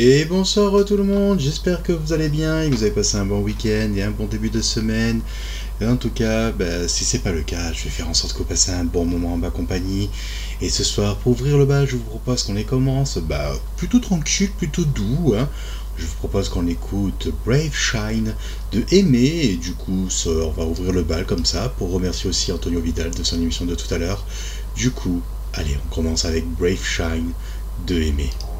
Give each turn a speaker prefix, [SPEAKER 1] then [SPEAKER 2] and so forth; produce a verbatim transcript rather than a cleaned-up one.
[SPEAKER 1] Et bonsoir tout le monde, j'espère que vous allez bien et que vous avez passé un bon week-end et un bon début de semaine. Et en tout cas, bah, si c'est pas le cas, je vais faire en sorte que vous passez un bon moment en ma compagnie. Et ce soir, pour ouvrir le bal, je vous propose qu'on les commence bah, plutôt tranquille, plutôt doux. Hein. Je vous propose qu'on écoute Brave Shine de Aimé. Et du coup, ça, on va ouvrir le bal comme ça pour remercier aussi Antonio Vidal de son émission de tout à l'heure. Du coup, allez, on commence avec Brave Shine de Aimé.